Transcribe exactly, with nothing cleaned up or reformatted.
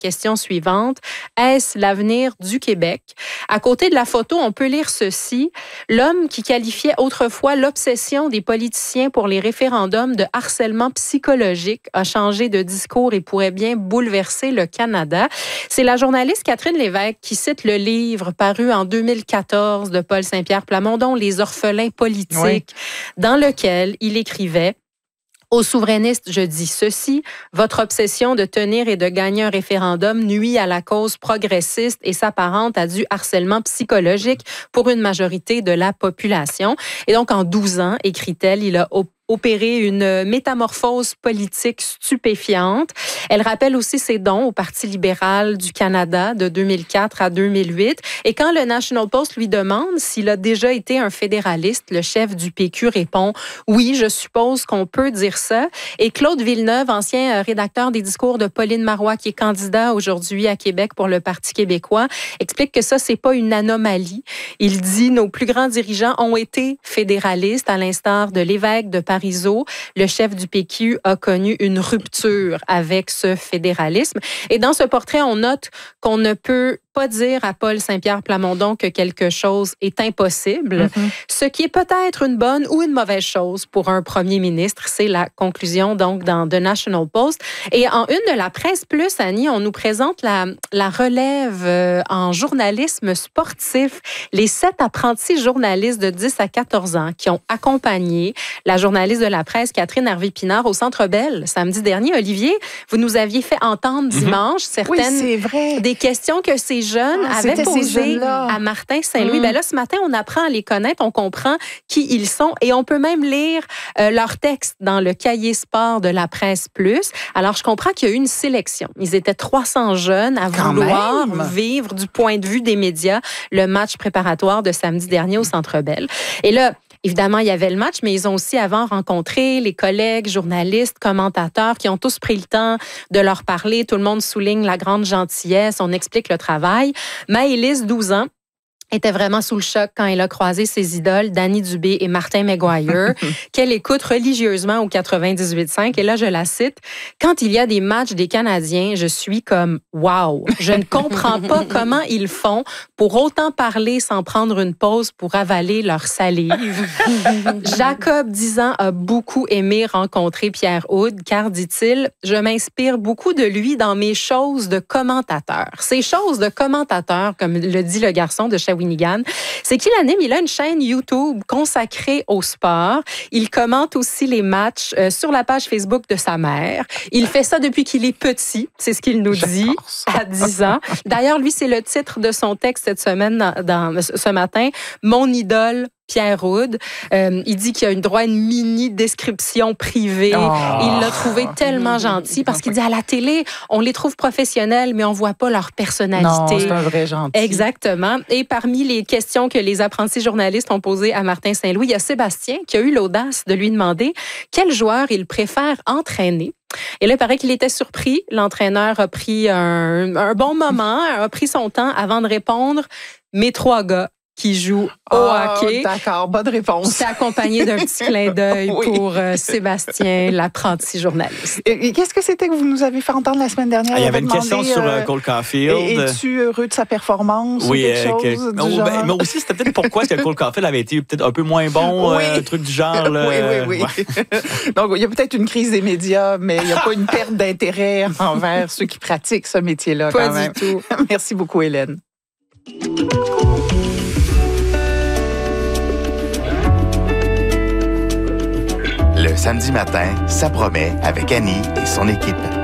Question suivante. Est-ce l'avenir du Québec? À côté de la photo, on peut lire ceci. L'homme qui qualifiait autrefois l'obsession des politiciens pour les référendums de harcèlement psychologique a changé de discours et pourrait bien bouleverser le Canada. C'est la journaliste Catherine Lévesque qui cite le livre paru en deux mille quatorze de Paul Saint-Pierre Plamondon, Les orphelins politiques, oui. dans lequel il écrivait: aux souverainistes, je dis ceci, votre obsession de tenir et de gagner un référendum nuit à la cause progressiste et s'apparente à du harcèlement psychologique pour une majorité de la population. Et donc, en douze ans, écrit-elle, il a opérer une métamorphose politique stupéfiante. Elle rappelle aussi ses dons au Parti libéral du Canada de deux mille quatre à deux mille huit. Et quand le National Post lui demande s'il a déjà été un fédéraliste, le chef du P Q répond « Oui, je suppose qu'on peut dire ça ». Et Claude Villeneuve, ancien rédacteur des discours de Pauline Marois, qui est candidat aujourd'hui à Québec pour le Parti québécois, explique que ça, c'est pas une anomalie. Il dit « Nos plus grands dirigeants ont été fédéralistes, à l'instar de l'évêque de Paris. Le chef du P Q a connu une rupture avec ce fédéralisme. » Et dans ce portrait, on note qu'on ne peut pas dire à Paul Saint-Pierre Plamondon que quelque chose est impossible, mm-hmm. ce qui est peut-être une bonne ou une mauvaise chose pour un premier ministre. C'est la conclusion donc dans The National Post. Et en une de la Presse Plus, Annie, on nous présente la, la relève euh, en journalisme sportif. Les sept apprentis journalistes de dix à quatorze ans qui ont accompagné la journaliste de la presse Catherine Hervé-Pinard au Centre Bell samedi dernier. Olivier, vous nous aviez fait entendre dimanche mm-hmm. certaines oui, c'est vrai. des questions que ces jeunes ah, avaient posées à Martin Saint-Louis. Mm. Ben là, ce matin, on apprend à les connaître, on comprend qui ils sont et on peut même lire euh, leurs textes dans le cahier sport de la Presse Plus. Alors, je comprends qu'il y a eu une sélection. Ils étaient trois cents jeunes à Quand vouloir même. vivre du point de vue des médias le match préparatoire de samedi dernier au Centre Bell. Et là, évidemment, il y avait le match, mais ils ont aussi avant rencontré les collègues, journalistes, commentateurs qui ont tous pris le temps de leur parler. Tout le monde souligne la grande gentillesse, on explique le travail. Maëlys, douze ans, était vraiment sous le choc quand elle a croisé ses idoles, Danny Dubé et Martin McGuire, qu'elle écoute religieusement au quatre-vingt-dix-huit virgule cinq. Et là, je la cite, « Quand il y a des matchs des Canadiens, je suis comme « Wow! Je ne comprends pas comment ils font pour autant parler sans prendre une pause pour avaler leur salive. » Jacob, dix ans, a beaucoup aimé rencontrer Pierre Houde, car, dit-il, « Je m'inspire beaucoup de lui dans mes choses de commentateur. » Ces choses de commentateur, comme le dit le garçon de Shawinigan, c'est qu'il anime, il a une chaîne YouTube consacrée au sport. Il commente aussi les matchs euh, sur la page Facebook de sa mère. Il fait ça depuis qu'il est petit, c'est ce qu'il nous dit, à dix ans. D'ailleurs, lui, c'est le titre de son texte cette semaine, dans, dans, ce matin, « Mon idole ». Pierre Houde. Euh, il dit qu'il a une droit à une mini description privée. Oh. Il l'a trouvé tellement gentil parce qu'il dit à la télé, on les trouve professionnels, mais on voit pas leur personnalité. Non, c'est un vrai gentil. Exactement. Et parmi les questions que les apprentis journalistes ont posées à Martin Saint-Louis, il y a Sébastien qui a eu l'audace de lui demander quel joueur il préfère entraîner. Et là, il paraît qu'il était surpris. L'entraîneur a pris un, un bon moment, a pris son temps avant de répondre. Mes trois gars qui joue au oh, hockey. D'accord, bonne réponse. C'est accompagné d'un petit clin d'œil oui. pour euh, Sébastien, l'apprenti journaliste. Et, et qu'est-ce que c'était que vous nous avez fait entendre la semaine dernière? Ah, il y avait une demandé, question sur euh, Cole Caulfield. Es-tu heureux de sa performance oui, ou quelque euh, chose que, du oh, genre? Ben, mais aussi, c'était peut-être pourquoi est-ce que Cole Caulfield avait été peut-être un peu moins bon, oui. euh, un truc du genre. Là, oui, oui, oui. Ouais. Donc, il y a peut-être une crise des médias, mais il n'y a pas une perte d'intérêt envers ceux qui pratiquent ce métier-là. Pas quand du même. tout. Merci beaucoup, Hélène. Le samedi matin, ça promet avec Annie et son équipe.